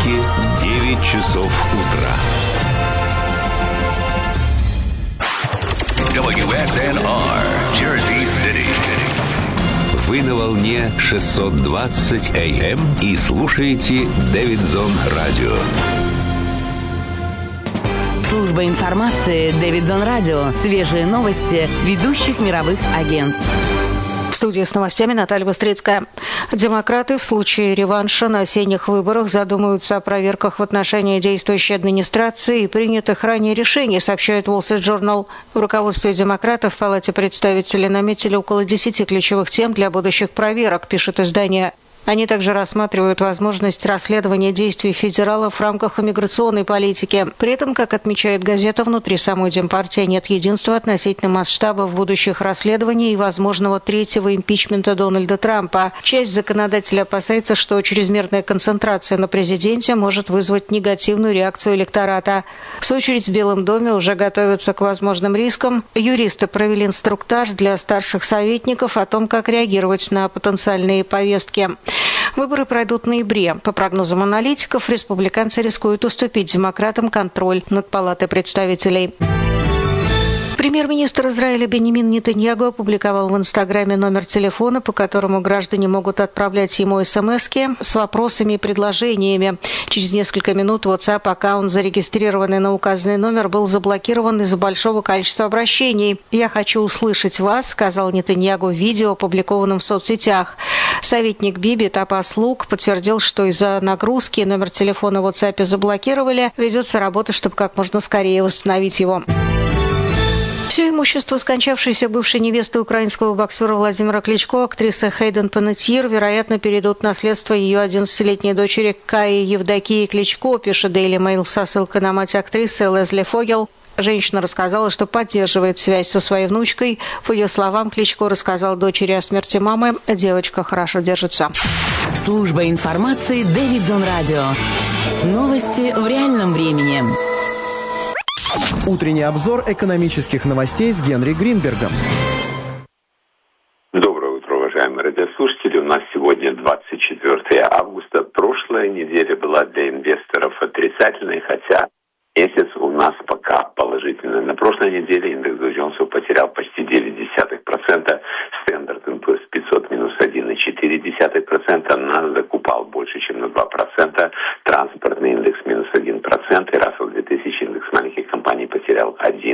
Нью-Йорке 9 часов утра. WSNR, Jersey City. Вы на волне 620 AM и слушаете Дэвидсон Радио. Служба информации Дэвидсон Радио. Свежие новости ведущих мировых агентств. В студии с новостями Наталья Вострецкая. Демократы в случае реванша на осенних выборах задумаются о проверках в отношении действующей администрации и принятых ранее решений, сообщает Wall Street Journal. В руководстве демократов в Палате представителей наметили около 10 ключевых тем для будущих проверок, пишет издание. Они также рассматривают возможность расследования действий федералов в рамках иммиграционной политики. При этом, как отмечает газета, внутри самой Демпартии нет единства относительно масштабов будущих расследований и возможного третьего импичмента Дональда Трампа. Часть законодателей опасается, что чрезмерная концентрация на президенте может вызвать негативную реакцию электората. В свою очередь, в Белом доме уже готовятся к возможным рискам. Юристы провели инструктаж для старших советников о том, как реагировать на потенциальные повестки. Выборы пройдут в ноябре. По прогнозам аналитиков, республиканцы рискуют уступить демократам контроль над Палатой представителей. Премьер-министр Израиля Беньямин Нетаньяху опубликовал в Инстаграме номер телефона, по которому граждане могут отправлять ему смски с вопросами и предложениями. Через несколько минут WhatsApp-аккаунт, зарегистрированный на указанный номер, был заблокирован из-за большого количества обращений. «Я хочу услышать вас», — сказал Нетаньяху в видео, опубликованном в соцсетях. Советник Биби Тапас Лук подтвердил, что из-за нагрузки номер телефона в WhatsApp заблокировали. Ведется работа, чтобы как можно скорее восстановить его. Все имущество скончавшейся бывшей невесты украинского боксера Владимира Кличко, актрисы Хейден Панеттьер, вероятно, перейдут в наследство ее 11-летней дочери Каи Евдокии Кличко, пишет Daily Mail со ссылкой на мать актрисы Лезли Фогел. Женщина рассказала, что поддерживает связь со своей внучкой. По ее словам, Кличко рассказал дочери о смерти мамы. Девочка хорошо держится. Служба информации Дэвидсон Радио. Новости в реальном времени. Утренний обзор экономических новостей с Генри Гринбергом. Доброе утро, уважаемые радиослушатели. У нас сегодня 24 августа. Прошлая неделя была для инвесторов отрицательной, хотя месяц у нас пока положительный. На прошлой неделе индекс Dow Jones потерял почти 0,9%, Standard & Poor's 500 минус 1,4%, NASDAQ упал больше, чем на 2%, транспортный индекс минус 1%, и Russell 2000 индекс маленьких компаний потерял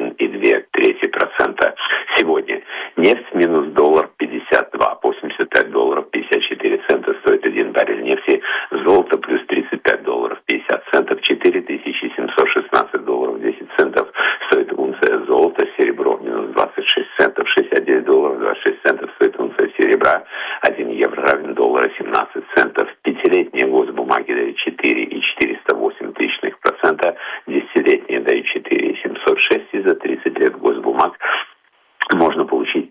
1,2%. Сегодня нефть минус $1.52, $85.54 стоит 1 баррель нефти, золото плюс $35.50, 4716 долларов 10 центов стоит унция золота, серебро минус 26 центов, $69.26 стоит унция серебра, 1 евро равен $1.17, пятилетние госбумаги дают 4,408%, десятилетние дают 4,706, и за 30 лет госбумаг можно получить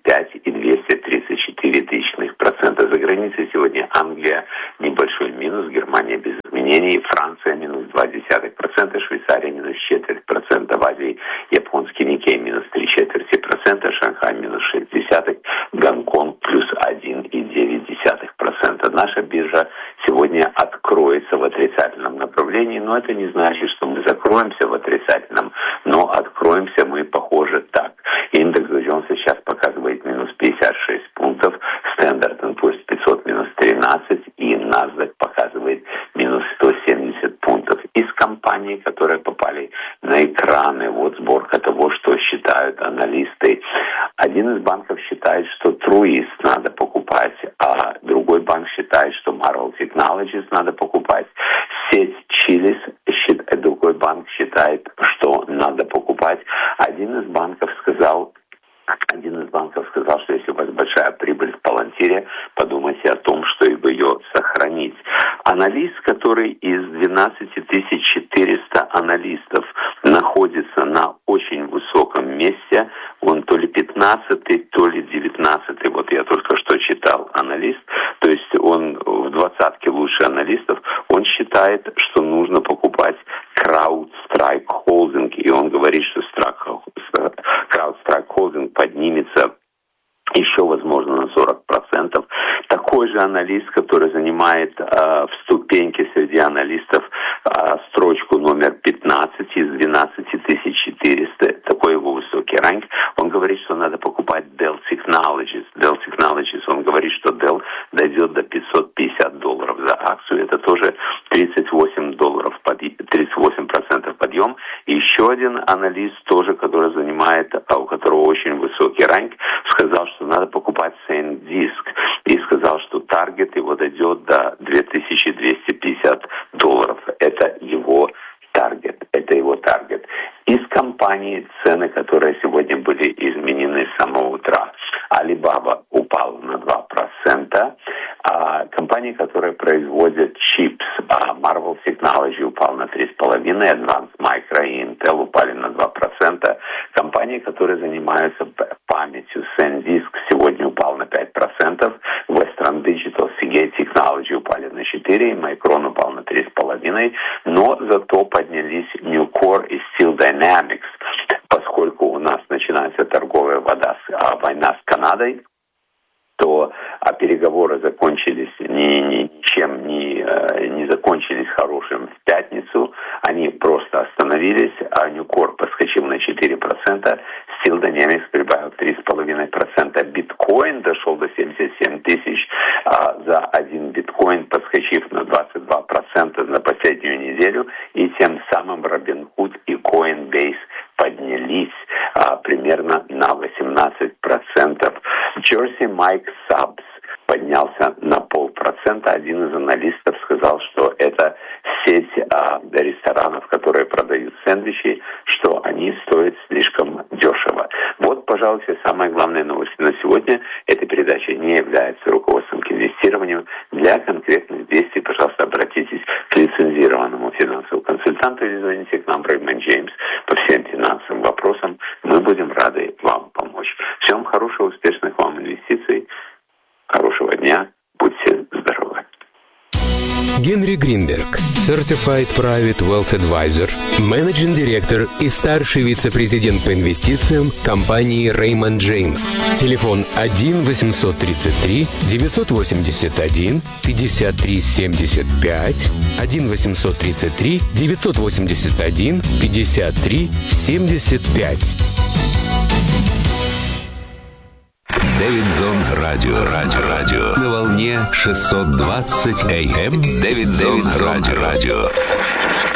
5,234%. За границей сегодня Англия небольшой минус, Германия без изменений, Франция минус 0,2%, Швейцария минус 0,4%, в Азии японский Никей минус 0,75%, Шанхай минус 0,6%, Гонконг плюс 1,9%. Наша биржа сегодня откроется в отрицательном направлении, но это не значит, что мы закроемся в отрицательном, но откроемся мы, похоже, так. Индекс Dow Jones сейчас показывает минус 56 пунктов, Standard & Poor's 500 минус 13 и NASDAQ показывает минус 170 пунктов. Из компаний, которые попали на экраны, вот сборка того, что считают аналисты. Один из банков считает, что Truist надо покупать, а другой банк считает, что Marvell Technologies надо покупать. Сеть Chili's, другой банк считает, что надо покупать. Один из банков сказал, что если у вас большая прибыль в Палантире, подумайте о том, что и ее сохранить. Аналист, который из 12 400 аналистов находится на очень высоком месте, он то ли 15-й, то ли 19-й, вот я только что читал аналист, то есть он в 20-ке лучших аналистов, он считает, что нужно покупать CrowdStrike Holding, и он говорит, что CrowdStrike Holding поднимется еще, возможно, на 40%. Такой же аналист, который занимает в ступеньке среди аналистов акцию. Это тоже $38, 38% подъем. И еще один аналист, тоже, который занимает, у которого очень высокий ранг, сказал, что надо покупать SanDisk. И сказал, что таргет его дойдет до $2250. Это его таргет. Это его таргет. Из компаний, цены, которые сегодня были изменены с самого утра. Alibaba упал на 2%. Компании, которые производят чипс, Marvell Technology упал на 3,5%, Advanced Micro и Intel упали на 2%. Компании, которые занимаются памятью, SanDisk сегодня упал на 5%, Western Digital, Seagate Technology упали на 4%, Micron упал на 3,5%, но зато поднялись Nucor и Steel Dynamics, поскольку у нас начинается торговая война с Канадой, то переговоры закончились ничем не закончились хорошим в пятницу. Они просто остановились, а Nucor подскочил на 4%, Steel Dynamics прибавил 3,5%, биткоин дошел до 77 тысяч за один биткоин, подскочив на 22% на последнюю неделю, и тем самым Robinhood и Coinbase поднялись примерно на 18%. Jersey Mike Subs поднялся на 0,5%. Один из аналистов сказал, что это сеть ресторанов, которые продают сэндвичи, что они стоят слишком дешево. Вот, пожалуй, все самые главные новости на сегодня. Эта передача не является руководством к инвестированию. Для конкретных действий, пожалуйста, обратитесь к лицензированному финансовому консультанту или звоните к нам, Raymond James, по всем финансовым вопросам. Мы будем рады вам помочь. Всем хорошего, успешных вам инвестиций. Хорошего дня. Будьте здоровы. Генри Гринберг, Certified Private Wealth Advisor, Managing Director и старший вице-президент по инвестициям компании Raymond James. Телефон 1-833-981-53-75, 1-833-981-53-75. Дэвидзон Радио. На волне 620 АМ. Дэвидзон Радио.